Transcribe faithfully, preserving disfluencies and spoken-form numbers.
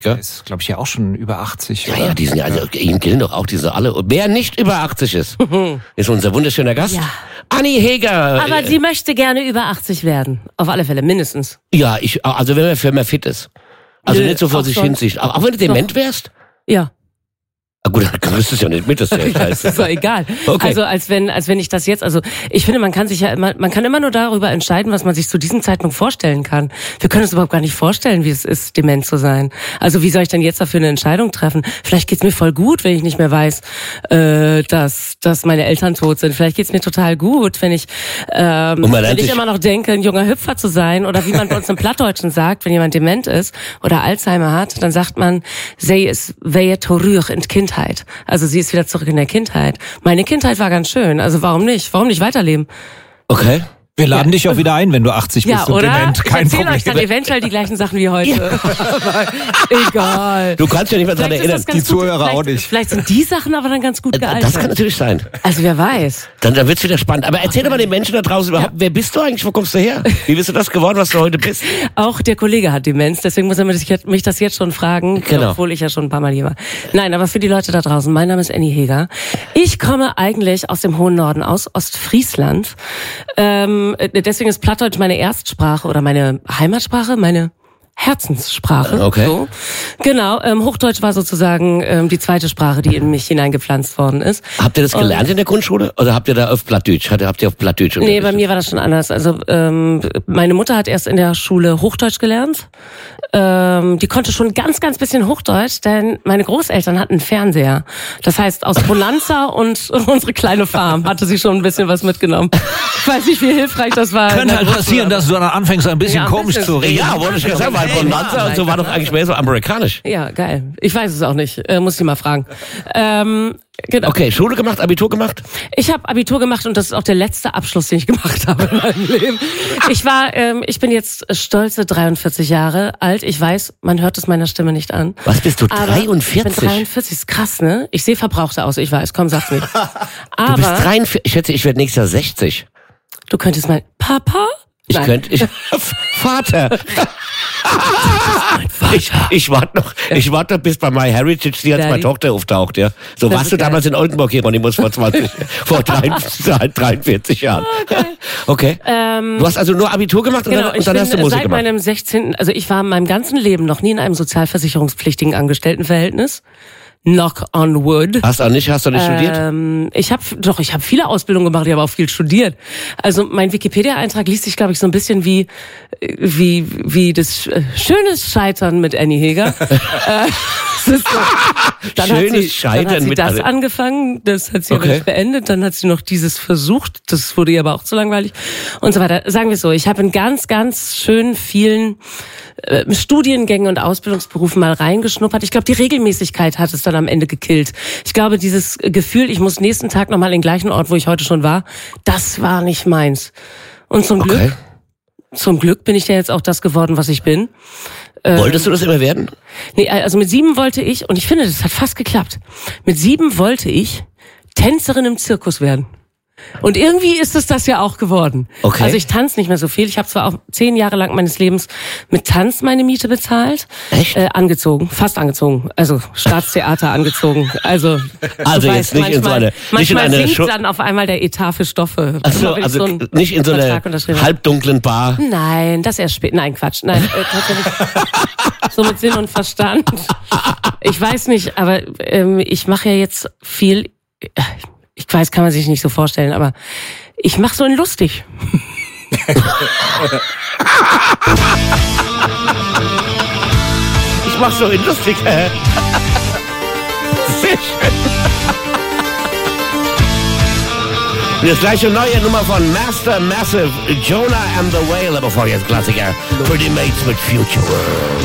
Der ist, glaube ich, ja auch schon über achtzig. Ja, oder? ja, die sind ja, also ihnen gilt doch auch diese alle. Und wer nicht über achtzig ist, ist unser wunderschöner Gast. Ja. Anni Heger. Aber sie möchte gerne über achtzig werden. Auf alle Fälle, mindestens. Ja, ich, also wenn man, wenn man fit ist. Also Nö, nicht so vor auch sich sonst- hinsicht. Aber auch wenn du dement wärst? Ja. Ah, gut, dann kriegst du es ja nicht mit, dass du echt Das heißt. ist doch egal. Okay. Also als wenn, als wenn ich das jetzt, also ich finde, man kann sich ja immer, man kann immer nur darüber entscheiden, was man sich zu diesem Zeitpunkt vorstellen kann. Wir können uns überhaupt gar nicht vorstellen, wie es ist, dement zu sein. Also wie soll ich denn jetzt dafür eine Entscheidung treffen? Vielleicht geht's mir voll gut, wenn ich nicht mehr weiß, äh, dass, dass meine Eltern tot sind. Vielleicht geht's mir total gut, wenn ich, ähm, Und man wenn lernt ich sich- immer noch denke, ein junger Hüpfer zu sein, oder wie man bei uns im Plattdeutschen sagt, wenn jemand dement ist oder Alzheimer hat, dann sagt man, sie ist weer terug in Kindheit. Also sie ist wieder zurück in der Kindheit. Meine Kindheit war ganz schön. Also warum nicht? Warum nicht weiterleben? Okay. Wir laden dich auch wieder ein, wenn du achtzig Ja, bist und oder? dement. Ich Kein erzähle Problem. euch dann eventuell die gleichen Sachen wie heute. Aber egal. Du kannst ja nicht mehr daran Vielleicht ist erinnern. das ganz Die Zuhörer gut, auch vielleicht, nicht. Vielleicht sind die Sachen aber dann ganz gut gealtert. Das kann natürlich sein. Also wer weiß. Dann, dann wird's wieder spannend. Aber erzähl doch mal den Menschen da draußen überhaupt, wer bist du eigentlich? Wo kommst du her? Wie bist du das geworden, was du heute bist? Auch der Kollege hat Demenz, deswegen muss er mich mich das jetzt schon fragen, Genau. obwohl ich ja schon ein paar Mal hier war. Nein, aber für die Leute da draußen, mein Name ist Anni Heger. Ich komme eigentlich aus dem hohen Norden, aus Ostfriesland. Ähm, deswegen ist Plattdeutsch meine Erstsprache oder meine Heimatsprache, meine Herzenssprache. Okay. So. Genau, ähm, Hochdeutsch war sozusagen ähm, die zweite Sprache, die in mich hineingepflanzt worden ist. Habt ihr das gelernt in der Grundschule? Oder habt ihr da auf Plattdeutsch? Habt ihr habt ihr auf Plattdeutsch Nee, bei unterrichtet? mir war das schon anders. Also ähm, meine Mutter hat erst in der Schule Hochdeutsch gelernt. Ähm, die konnte schon ganz, ganz bisschen Hochdeutsch, denn meine Großeltern hatten einen Fernseher. Das heißt, aus Bonanza und unsere kleine Farm hatte sie schon ein bisschen was mitgenommen. Ich weiß nicht, wie hilfreich das war. Könnte halt passieren, dass du dann anfängst, ein bisschen Ja, ein komisch bisschen. zu reden. Ja, wollte ich ja sagen, weil Ey, Bonanza ja, und so war doch eigentlich mehr so amerikanisch. Ja, geil. Ich weiß es auch nicht. Äh, muss ich mal fragen. Ähm, genau. Okay, Schule gemacht, Abitur gemacht? Ich habe Abitur gemacht und das ist auch der letzte Abschluss, den ich gemacht habe in meinem Leben. Ich war, ähm, ich bin jetzt stolze dreiundvierzig Jahre alt. Ich weiß, man hört es meiner Stimme nicht an. Was bist du, Aber dreiundvierzig? Ich bin dreiundvierzig, ist krass, ne? Ich sehe verbrauchter aus, ich weiß, komm, sag's nicht. Aber Du bist dreiundvierzig, ich schätze, ich werde nächstes Jahr sechzig. du könntest mal, Papa? Ich Nein. könnte, ich, Vater. Ich, ich warte noch, ich warte noch, bis bei MyHeritage die als Daddy. meine Tochter auftaucht, ja. So Das warst ist du geil. damals in Oldenburg, Hieronymus, vor zwanzig, vor dreiundvierzig Jahren. Okay. Ähm, Du hast also nur Abitur gemacht und Genau, dann, und ich dann bin hast du Musik seit gemacht. meinem sechzehnten Also ich war in meinem ganzen Leben noch nie in einem sozialversicherungspflichtigen Angestelltenverhältnis. Knock on wood. Hast du auch nicht, hast du nicht studiert? Ähm, ich habe doch, ich habe viele Ausbildungen gemacht, ich habe auch viel studiert. Also mein Wikipedia-Eintrag liest sich, glaube ich, so ein bisschen wie wie wie das äh, schönes Scheitern mit Anni Heger. äh, es ist so, dann Schönes hat sie, Scheitern dann hat sie mit das Anni- angefangen, das hat sie aber Okay. nicht beendet. Dann hat sie noch dieses versucht, das wurde ihr aber auch zu langweilig und so weiter. Sagen wir es so, ich habe in ganz, ganz schön vielen äh, Studiengängen und Ausbildungsberufen mal reingeschnuppert. Ich glaube, die Regelmäßigkeit hat es dann am Ende gekillt. Ich glaube, dieses Gefühl, ich muss nächsten Tag nochmal in den gleichen Ort, wo ich heute schon war, das war nicht meins. Und zum Okay. Glück, zum Glück bin ich ja jetzt auch das geworden, was ich bin. Wolltest du das immer werden? Nee, also mit sieben wollte ich, und ich finde, das hat fast geklappt, mit sieben wollte ich Tänzerin im Zirkus werden. Und irgendwie ist es das ja auch geworden. Okay. Also ich tanze nicht mehr so viel. Ich habe zwar auch zehn Jahre lang meines Lebens mit Tanz meine Miete bezahlt. Echt? Äh, angezogen, fast angezogen. Also Staatstheater angezogen. Also, Also du jetzt weißt, nicht in so manchmal, eine- nicht in manchmal eine sinkt Schu- dann auf einmal der Etat für Stoffe. Ach so, Immer, wenn ich also so einen nicht in so einer Vertrag unterschrieben habe. halbdunklen Bar. Nein, das erst spät. Nein, Quatsch. Nein, äh, tatsächlich so mit Sinn und Verstand. Ich weiß nicht, aber ähm, ich mache ja jetzt viel. Ich weiß, kann man sich nicht so vorstellen, aber ich mache so ein lustig. Ich mach so in lustig. Äh. Sehr schön. Und jetzt gleich eine neue Nummer von Master Massive, Jonah and the Whale, aber vorher jetzt Klassiker für die Mates mit Future World.